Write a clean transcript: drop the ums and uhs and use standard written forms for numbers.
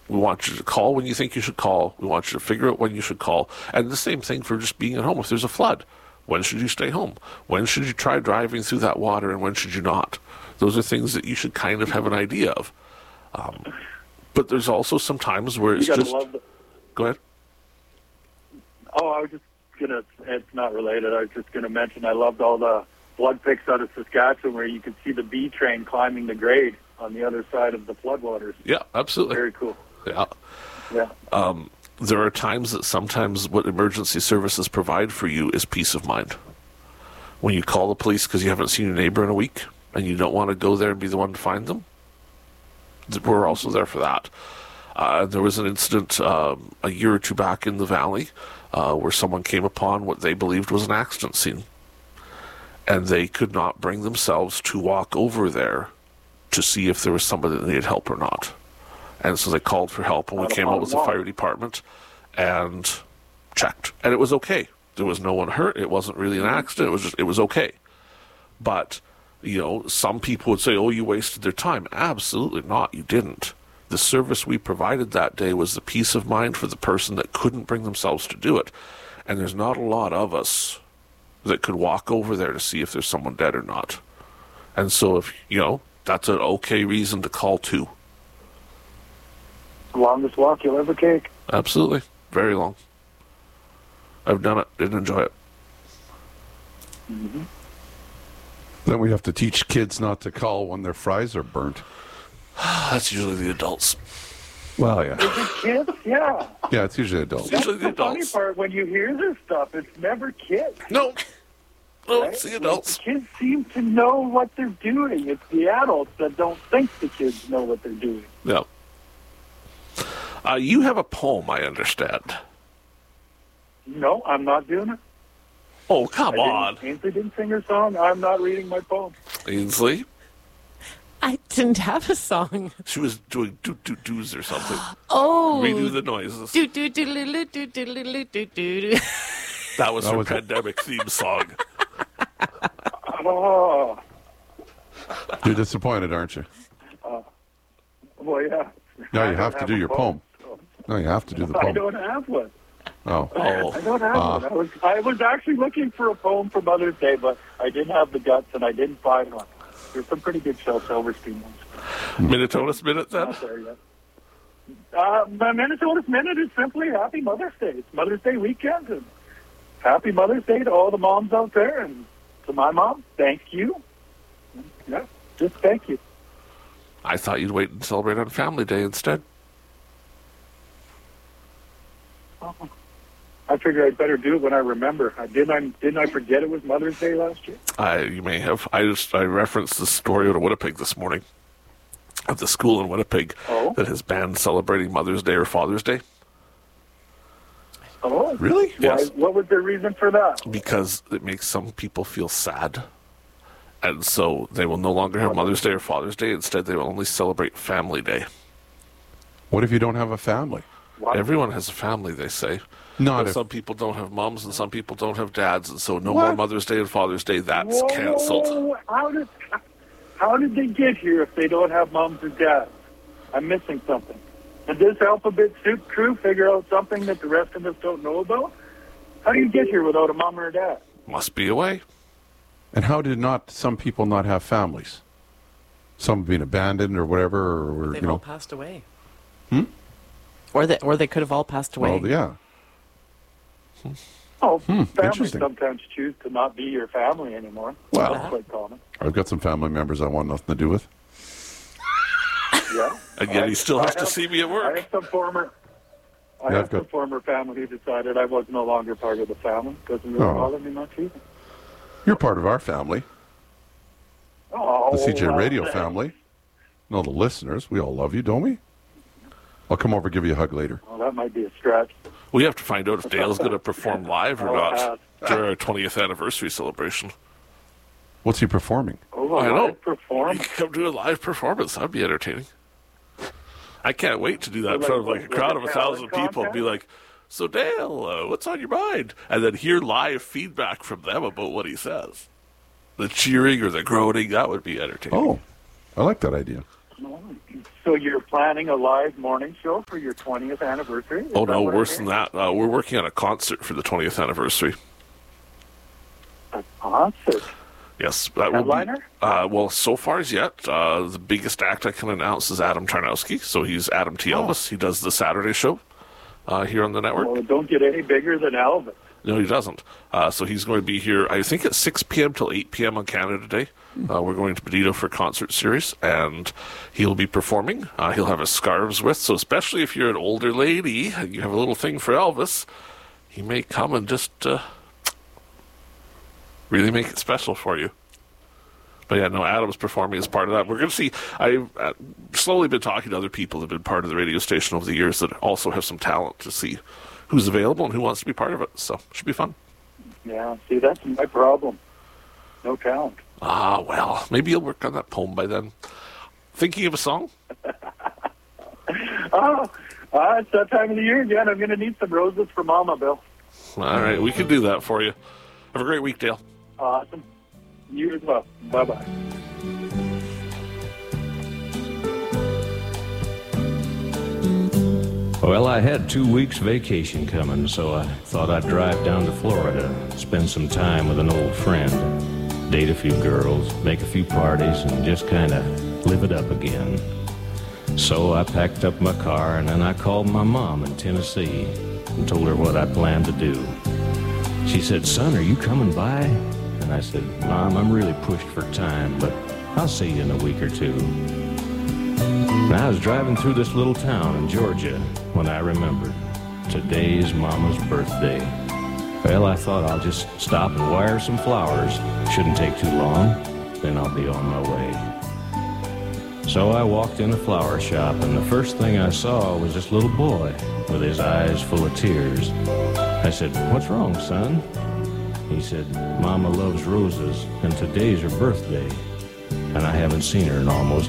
We want you to call when you think you should call. We want you to figure out when you should call. And the same thing for just being at home. If there's a flood, when should you stay home? When should you try driving through that water, and when should you not? Those are things that you should kind of have an idea of. But there's also some times where it's just... Go ahead. Oh, I was just going to... It's not related. I was just going to mention I loved all the flood pics out of Saskatchewan where you could see the B train climbing the grade on the other side of the floodwaters. Yeah, absolutely. Very cool. Yeah. Yeah. There are times that sometimes what emergency services provide for you is peace of mind. When you call the police because you haven't seen your neighbor in a week and you don't want to go there and be the one to find them, we're also there for that. There was an incident a year or two back in the valley where someone came upon what they believed was an accident scene. And they could not bring themselves to walk over there to see if there was somebody that needed help or not. And so they called for help, and we came out with the fire department and checked. And it was okay. There was no one hurt. It wasn't really an accident. It was okay. But, some people would say, oh, you wasted their time. Absolutely not. You didn't. The service we provided that day was the peace of mind for the person that couldn't bring themselves to do it. And there's not a lot of us that could walk over there to see if there's someone dead or not. And so if, that's an okay reason to call too. Longest walk you'll ever take. Absolutely. Very long. I've done it. Didn't enjoy it. Mm-hmm. Then we have to teach kids not to call when their fries are burnt. That's usually the adults. Well, yeah. Is it kids? Yeah. Yeah, it's usually adults. It's usually the That's the funny adults. part. When you hear this stuff, it's never kids. No, Right? it's the adults. The kids seem to know what they're doing. It's the adults that don't think the kids know what they're doing. Yeah. You have a poem, I understand. No, I'm not doing it. Oh, come on. Ainsley didn't sing her song. I'm not reading my poem. Ainsley? I didn't have a song. She was doing doos or something. Oh. Redo the noises. Do do do do do do do do do. That was her pandemic theme song. Oh, You're disappointed, aren't you? well, yeah. No, you have to do your poem. No, you have to do the I poem. don't have one. Oh. I don't have one. I was actually looking for a poem for Mother's Day, but I didn't have the guts, and I didn't find one. There's some pretty good Shel Silverstein ones. Minnetonus Minute, then? Not there yet. My Minnesota's Minute is simply Happy Mother's Day. It's Mother's Day weekend, and Happy Mother's Day to all the moms out there, and to my mom, thank you. Yeah, just thank you. I thought you'd wait and celebrate on Family Day instead. I figure I'd better do it when I remember. Didn't I forget it was Mother's Day last year? You may have. I referenced the story out of Winnipeg this morning of the school in Winnipeg that has banned celebrating Mother's Day or Father's Day. Oh, Really? Yes. What was the reason for that? Because it makes some people feel sad. And so they will no longer have Mother's Day or Father's Day. Instead, they will only celebrate Family Day. What if you don't have a family? What? Everyone has a family, they say. Not But if... some people don't have moms and some people don't have dads. And so no more Mother's Day and Father's Day. That's canceled. Whoa, how did they get here if they don't have moms or dads? I'm missing something. Did this alphabet soup crew figure out something that the rest of us don't know about? How do you get here without a mom or a dad? Must be a way. And how did not some people not have families? Some being abandoned or whatever, or They've you all know. passed away. Or they could have all passed away. Well, yeah. Oh, families interesting. sometimes choose to not be your family anymore. Well. That's quite common. I've got some family members I want nothing to do with. Yeah. And yet he still has to see me at I work. have some former. I Yeah, have I've got- some former family who decided I was no longer part of the family. Doesn't really Oh. bother me much either. You're part of our family, Oh, the CJ well, Radio thanks. family. And all the listeners. We all love you, don't we? I'll come over and give you a hug later. Well, that might be a stretch. We have to find out if Dale's going to perform live or Oh, not during our 20th anniversary celebration. What's he performing? Oh, I I know. know. Perform. Come do a live performance. That'd be entertaining. I can't wait to do that in front of like a crowd of 1,000 people and be like, so Dale, what's on your mind? And then hear live feedback from them about what he says. The cheering or the groaning, that would be entertaining. Oh, I like that idea. So you're planning a live morning show for your 20th anniversary? Is Oh, that no, what I'm worse than hearing? that. We're working on a concert for the 20th anniversary. A concert? Yes. That will Headliner? be, well, so far as yet, the biggest act I can announce is Adam Tarnowski. So he's Adam T. Elvis. He does the Saturday show here on the network. Well, it don't get any bigger than Elvis. No, he doesn't. So he's going to be here, I think, at 6 p.m. till 8 p.m. on Canada Day. We're going to Benito for a concert series, and he'll be performing. He'll have his scarves with, so especially if you're an older lady and you have a little thing for Elvis, he may come and just really make it special for you. But yeah, no, Adam's performing as part of that. We're going to see, I've slowly been talking to other people that have been part of the radio station over the years that also have some talent to see who's available and who wants to be part of it. So it should be fun. Yeah, see, that's my problem. No talent. Ah, well, maybe you'll work on that poem by then. Thinking of a song? It's that time of the year again. I'm going to need some roses for Mama, Bill. All right, we can do that for you. Have a great week, Dale. Awesome. You as well. Bye-bye. Well, I had 2 weeks vacation coming, so I thought I'd drive down to Florida, spend some time with an old friend, date a few girls, make a few parties, and just kind of live it up again. So I packed up my car, and then I called my mom in Tennessee and told her what I planned to do. She said, "Son, are you coming by?" And I said, "Mom, I'm really pushed for time, but I'll see you in a week or two." And I was driving through this little town in Georgia when I remembered today's Mama's birthday. Well, I thought I'll just stop and wire some flowers. Shouldn't take too long, then I'll be on my way. So I walked in a flower shop, and the first thing I saw was this little boy with his eyes full of tears. I said, "What's wrong, son?" He said, "Mama loves roses, and today's her birthday, and I haven't seen her in almost